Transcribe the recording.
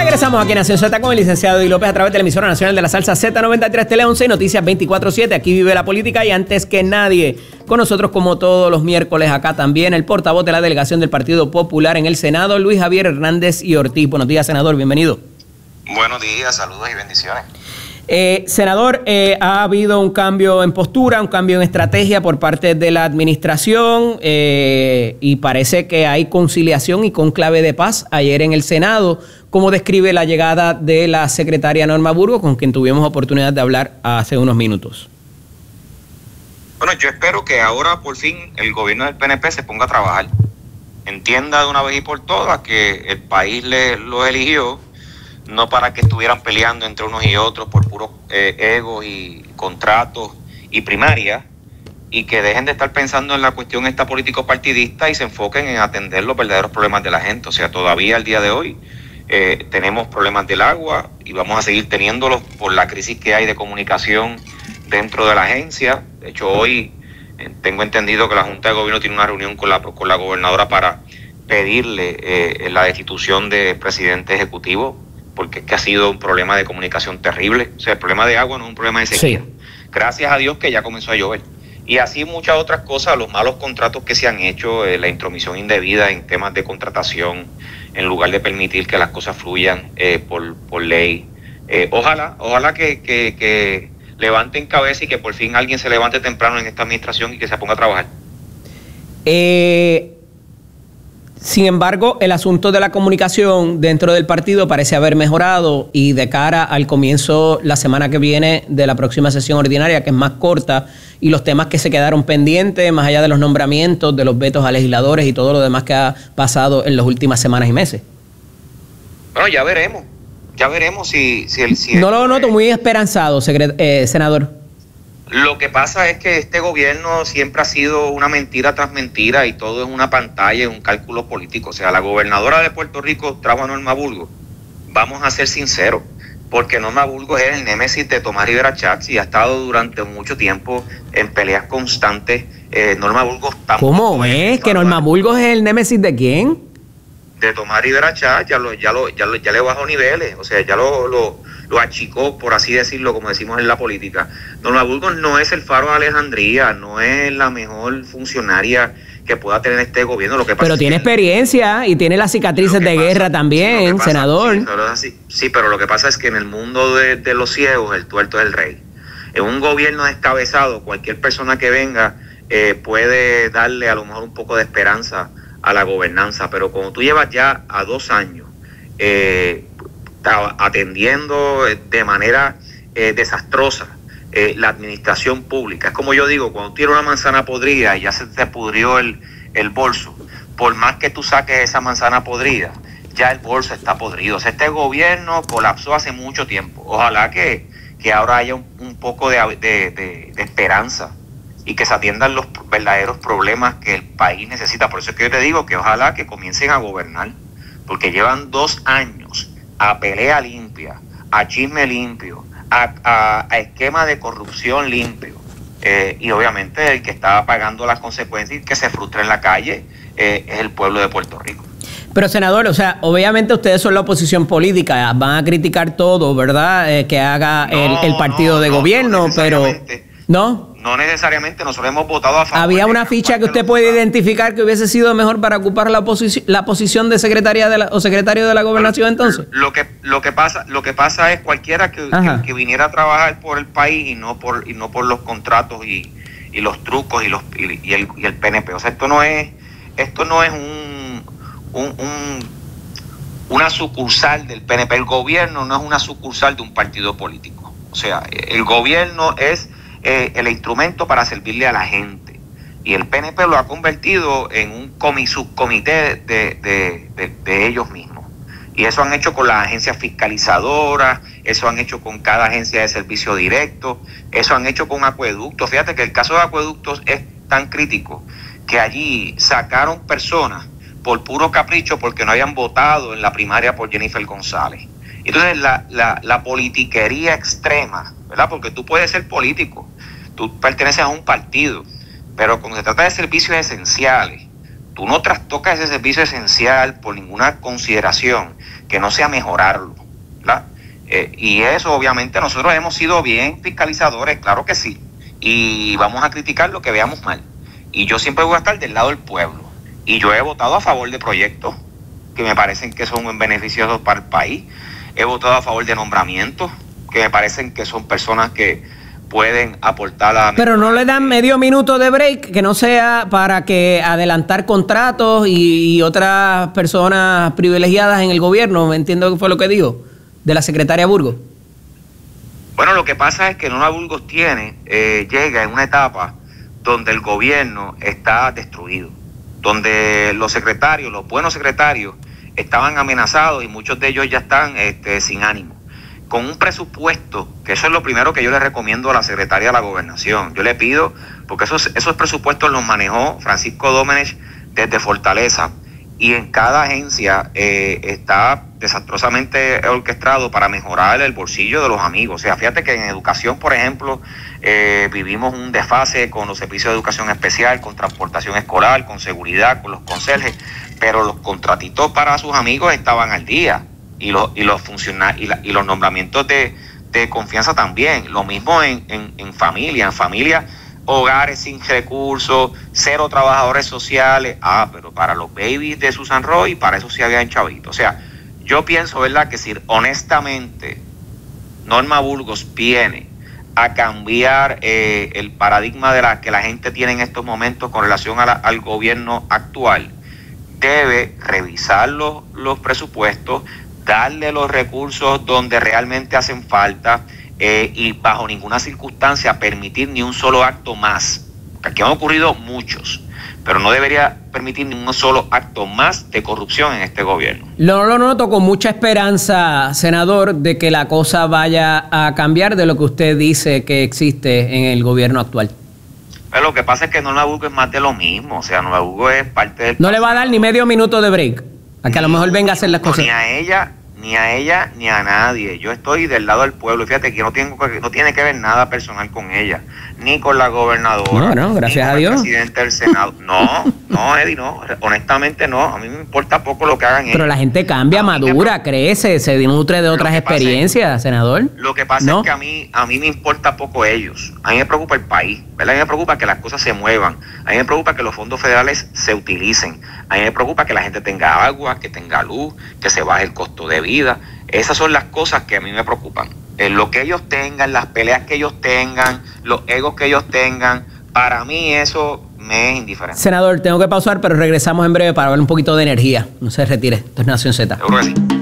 Regresamos aquí en Nación Z con el licenciado Eddie López a través de la emisora nacional de la salsa Z93 Tele 11 Noticias 24/7. Aquí vive la política y antes que nadie, con nosotros como todos los miércoles acá también el portavoz de la delegación del Partido Popular en el Senado, Luis Javier Hernández y Ortiz. Buenos días, senador, bienvenido. Buenos días, saludos y bendiciones. Senador, ha habido un cambio en postura, un cambio en estrategia por parte de la administración y parece que hay conciliación y conclave de paz ayer en el Senado. ¿Cómo describe la llegada de la secretaria Norma Burgos, con quien tuvimos oportunidad de hablar hace unos minutos? Bueno, yo espero que ahora por fin el gobierno del PNP se ponga a trabajar. Entienda de una vez y por todas que el país lo eligió, no para que estuvieran peleando entre unos y otros por puros egos y contratos y primarias, y que dejen de estar pensando en la cuestión esta político-partidista y se enfoquen en atender los verdaderos problemas de la gente. O sea, todavía al día de hoy tenemos problemas del agua y vamos a seguir teniéndolos por la crisis que hay de comunicación dentro de la agencia. De hecho, hoy tengo entendido que la Junta de Gobierno tiene una reunión con la gobernadora para pedirle la destitución del presidente ejecutivo, porque es que ha sido un problema de comunicación terrible. O sea, el problema de agua no es un problema de sequía. Sí. Gracias a Dios que ya comenzó a llover. Y así muchas otras cosas, los malos contratos que se han hecho, la intromisión indebida en temas de contratación, en lugar de permitir que las cosas fluyan por ley. Ojalá que levanten cabeza y que por fin alguien se levante temprano en esta administración y que se ponga a trabajar. Sin embargo, el asunto de la comunicación dentro del partido parece haber mejorado y de cara al comienzo la semana que viene de la próxima sesión ordinaria, que es más corta, y los temas que se quedaron pendientes, más allá de los nombramientos, de los vetos a legisladores y todo lo demás que ha pasado en las últimas semanas y meses. Bueno, ya veremos si no lo noto muy esperanzado, senador. Lo que pasa es que este gobierno siempre ha sido una mentira tras mentira y todo es una pantalla, un cálculo político. O sea, la gobernadora de Puerto Rico trajo a Norma Burgos. Vamos a ser sinceros, porque Norma Burgos es el némesis de Tomás Rivera Schatz y ha estado durante mucho tiempo en peleas constantes. Norma Burgos... ¿Cómo es? ¿Que Norma Burgos es el némesis de quién? De Tomás Rivera Schatz, ya le bajó niveles, o sea, ya lo achicó, por así decirlo, como decimos en la política. Norma Burgos no es el faro de Alejandría, no es la mejor funcionaria que pueda tener este gobierno. Lo que pasa pero tiene experiencia y tiene las cicatrices de guerra también, senador. Sí, pero lo que pasa es que en el mundo de los ciegos, el tuerto es el rey. En un gobierno descabezado, cualquier persona que venga puede darle a lo mejor un poco de esperanza a la gobernanza, pero como tú llevas ya a 2 años atendiendo de manera desastrosa la administración pública, es como yo digo, cuando tienes una manzana podrida y ya se te pudrió el bolso, por más que tú saques esa manzana podrida, ya el bolso está podrido. O sea, este gobierno colapsó hace mucho tiempo. Ojalá que ahora haya un poco de esperanza y que se atiendan los verdaderos problemas que el país necesita. Por eso es que yo te digo que ojalá que comiencen a gobernar, porque llevan 2 años a pelea limpia, a chisme limpio, a esquema de corrupción limpio, y obviamente el que está pagando las consecuencias y que se frustra en la calle es el pueblo de Puerto Rico. Pero, senador, o sea, obviamente ustedes son la oposición política, van a criticar todo, ¿verdad? Que haga el partido de gobierno, pero... ¿No? No necesariamente, nosotros hemos votado a favor. ¿Había una ficha que usted puede identificar que hubiese sido mejor para ocupar la posición de secretario de la gobernación entonces? Lo que pasa es cualquiera que viniera a trabajar por el país y no por los contratos y los trucos y el PNP. O sea, esto no es una sucursal del PNP. El gobierno no es una sucursal de un partido político. O sea, el gobierno es el instrumento para servirle a la gente, y el PNP lo ha convertido en un subcomité de ellos mismos, y eso han hecho con las agencias fiscalizadoras, eso han hecho con cada agencia de servicio directo, eso han hecho con acueductos. Fíjate que el caso de acueductos es tan crítico que allí sacaron personas por puro capricho porque no habían votado en la primaria por Jennifer González. Entonces la politiquería extrema, ¿verdad? Porque tú puedes ser político, tú perteneces a un partido, pero cuando se trata de servicios esenciales, tú no trastocas ese servicio esencial por ninguna consideración que no sea mejorarlo. ¿verdad? Y eso obviamente nosotros hemos sido bien fiscalizadores, claro que sí, y vamos a criticar lo que veamos mal. Y yo siempre voy a estar del lado del pueblo. Y yo he votado a favor de proyectos que me parecen que son beneficiosos para el país. He votado a favor de nombramientos que me parecen que son personas que pueden aportar a... Pero no le dan medio minuto de break, que no sea para que adelantar contratos y otras personas privilegiadas en el gobierno. Entiendo que fue lo que dijo, de la secretaria Burgos. Bueno, lo que pasa es que Norma Burgos llega en una etapa donde el gobierno está destruido, donde los secretarios, los buenos secretarios, estaban amenazados y muchos de ellos ya están sin ánimo. Con un presupuesto, que eso es lo primero que yo le recomiendo a la secretaria de la Gobernación. Yo le pido, porque esos presupuestos los manejó Francisco Domenech desde Fortaleza, y en cada agencia está desastrosamente orquestado para mejorar el bolsillo de los amigos. O sea, fíjate que en educación, por ejemplo, vivimos un desfase con los servicios de educación especial, con transportación escolar, con seguridad, con los conserjes, pero los contratitos para sus amigos estaban al día. Y los nombramientos de confianza también. Lo mismo en familia, hogares sin recursos, 0 trabajadores sociales. Pero para los babies de Susan Roy, para eso sí había chavitos. O sea, yo pienso, ¿verdad?, que si honestamente Norma Burgos viene a cambiar el paradigma de que la gente tiene en estos momentos con relación al gobierno actual, debe revisar los presupuestos, darle los recursos donde realmente hacen falta y bajo ninguna circunstancia permitir ni un solo acto más. Porque aquí han ocurrido muchos, pero no debería permitir ni un solo acto más de corrupción en este gobierno. Lo noto con mucha esperanza, senador, de que la cosa vaya a cambiar de lo que usted dice que existe en el gobierno actual. Pero lo que pasa es que Norma Burgos es más de lo mismo. O sea, Norma Burgos es parte del... No le va a dar ni medio minuto de break, a que a lo mejor venga a hacer las cosas. Ni a ella, ni a nadie. Yo estoy del lado del pueblo. Fíjate que no tiene que ver nada personal con ella, ni con la gobernadora. No, gracias a Dios. El presidente del Senado. No, Eddie, no. Honestamente no. A mí me importa poco lo que hagan ellos. Pero la gente cambia, madura, crece, se nutre de otras experiencias, senador. Lo que pasa es que a mí me importa poco ellos. A mí me preocupa el país, ¿verdad? A mí me preocupa que las cosas se muevan. A mí me preocupa que los fondos federales se utilicen. A mí me preocupa que la gente tenga agua, que tenga luz, que se baje el costo de vida. Esas son las cosas que a mí me preocupan. Lo que ellos tengan, las peleas que ellos tengan, los egos que ellos tengan, para mí eso me es indiferente. Senador, tengo que pausar, pero regresamos en breve para ver un poquito de energía. No se retire. Esto es Nación Z. Seguro que sí.